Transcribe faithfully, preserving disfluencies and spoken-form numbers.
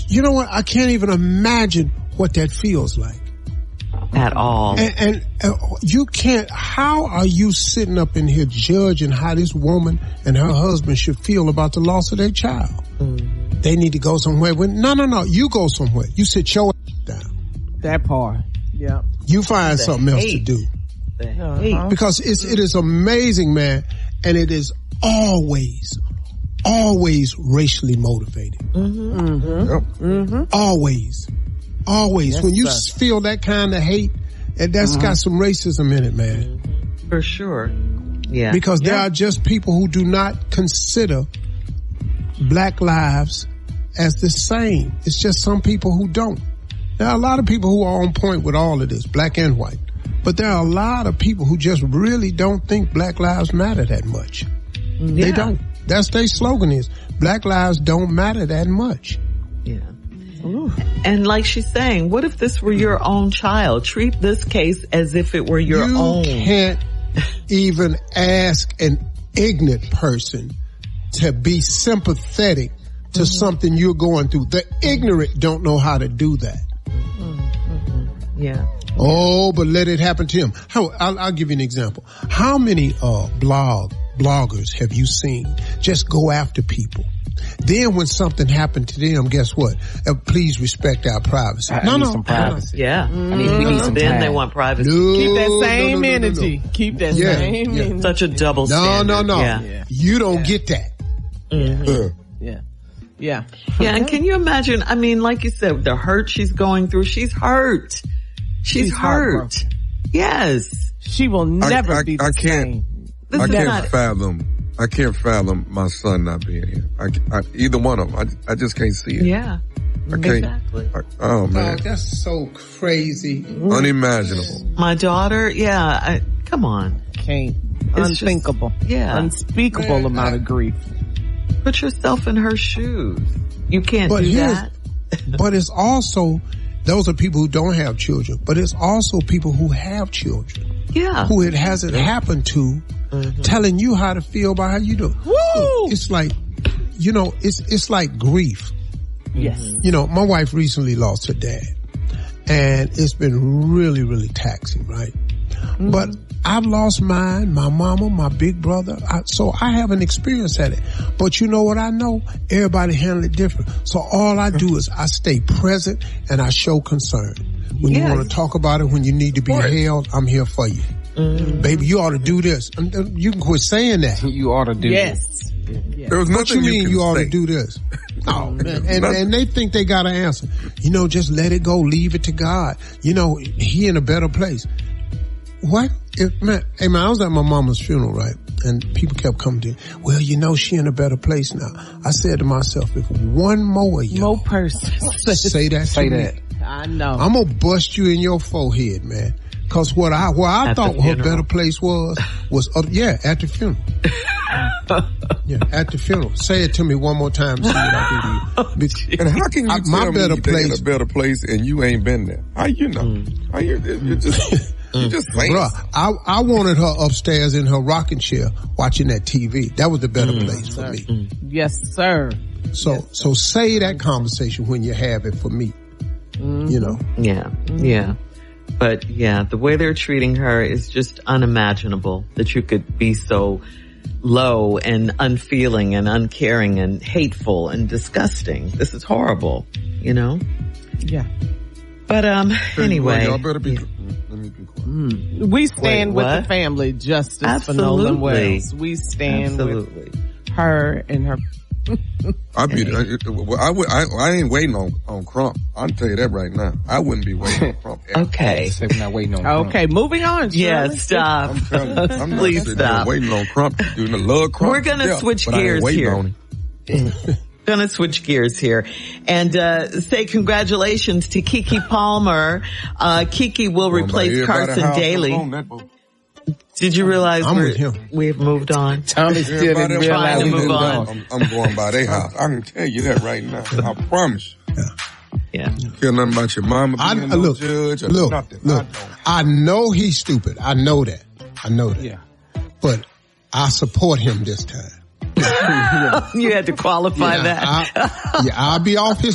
you know what? I can't even imagine what that feels like. At all. And, and uh, you can't, how are you sitting up in here judging how this woman and her husband should feel about the loss of their child? Mm-hmm. They need to go somewhere. With, no, no, no. You go somewhere. You sit your down. That part. Yeah. You find the something hate. else to do. The hate. Uh-huh. Because it's, it is amazing, man. And it is always, always racially motivated. Mm-hmm. Mm-hmm. Yep. Mm-hmm. Always. Always. Yes, when you sir. feel that kind of hate, and that's mm-hmm. got some racism in it, man. For sure. Yeah. Because yeah. there are just people who do not consider black lives as the same. It's just some people who don't. There are a lot of people who are on point with all of this, black and white. But there are a lot of people who just really don't think black lives matter that much. Yeah. They don't. That's their slogan is, black lives don't matter that much. Yeah. Ooh. And like she's saying, what if this were your own child? Treat this case as if it were your you own. You can't even ask an ignorant person to be sympathetic to mm-hmm. something you're going through. The ignorant don't know how to do that. Mm-hmm. Yeah. Oh, but let it happen to him. How, I'll, I'll give you an example. How many uh blog bloggers have you seen just go after people? Then when something happened to them, guess what? Uh, please respect our privacy. I, no, I need no, some privacy. Yeah. I need, we need some Then time. they want privacy. No, Keep that same no, no, no, no, energy. no. Keep that Yeah, same yeah. energy. Such a double No, standard. no, no. Yeah. Yeah. You don't Yeah. get that. Mm-hmm. Yeah. Yeah. Yeah, and can you imagine, I mean, like you said, the hurt she's going through, she's hurt. She's, She's hurt. heartbroken. Yes. She will never I, I, be the I can't, same. This I is can't not- fathom, I can't fathom my son not being here. I, I, either one of them. I, I just can't see it. Yeah. I can't. Exactly. I, oh man. Oh, that's so crazy. Unimaginable. My daughter, yeah, I, come on. Can't. It's Unthinkable. just- yeah. Unspeakable Man, amount I- of grief. Put yourself in her shoes. You can't But do here's- that. But it's also, those are people who don't have children, but it's also people who have children, Yeah. who it hasn't happened to, Mm-hmm. telling you how to feel about how you do. Woo! It's like, you know, it's, it's like grief. Yes. You know, my wife recently lost her dad, and it's been really, really taxing, right? Mm-hmm. But I've lost mine, my mama, my big brother, I, so I haven't experienced that. But you know what I know? Everybody handle it different. So all I do is I stay present and I show concern. When Yes. you want to talk about it, when you need to be held, I'm here for you. Mm-hmm. Baby, you ought to do this. And, uh, you can quit saying that. You ought to do Yes. this. Yeah. There was What nothing you mean can you ought say. to do this? Oh, man. And, and they think they got an answer. You know, just let it go. Leave it to God. You know, he in a better place. What? If, man, hey man, I was at my mama's funeral, right? And people kept coming to me. Well, you know, she in a better place now. I said to myself, if one more of y'all More person. say that Say to that. me, I know. I'm gonna bust you in your forehead, man. Cause what I, where I At the thought her funeral. better place was, was, uh, yeah, at the funeral. Yeah, at the funeral. Say it to me one more time, see what I do to you. And how can you I- tell my me better you're in place- a better place and you ain't been there? How you know? Mm. How you, you just, you just saying. Bruh, I, I wanted her upstairs in her rocking chair watching that T V. That was the better Mm. place for me. Yes, sir. So, Yes, so say that conversation when you have it for me. Mm-hmm. You know. Yeah. Yeah. But yeah, the way they're treating her is just unimaginable that you could be so low and unfeeling and uncaring and hateful and disgusting. This is horrible, you know? Yeah. But, um, anyway. Y'all better be, let me be quiet. Mm. We stand Wait, with what? the family, justice Absolutely. for Nolan Wells. We stand Absolutely. with her and her. I be, I, I, would- I, I ain't waiting on, on Crump. I'll tell you that right now. I wouldn't be waiting on Crump. Okay. Say we're not waiting on Trump. Okay, moving on. Yeah, Shirley. stop. I'm telling you, I'm not Please sitting there stop. waiting on Crump to do the love Crump. We're gonna yeah, switch but I ain't gears waiting here. on him. Gonna switch gears here and uh say congratulations to Keke Palmer. Uh Keke will Going by replace everybody's Carson house Daly. on that boat. Did you realize I'm we're, with him. we've moved on? Tommy still Everybody didn't else realize trying to we move moved on. on. I'm, I'm going by their house. I can tell you that right now. I promise you. Yeah. Care nothing about your mama I, being uh, no look, judge or look, nothing. look. I don't. I know he's stupid. I know that. I know that. Yeah. But I support him this time. You had to qualify Yeah, that. I, yeah, I'll be off his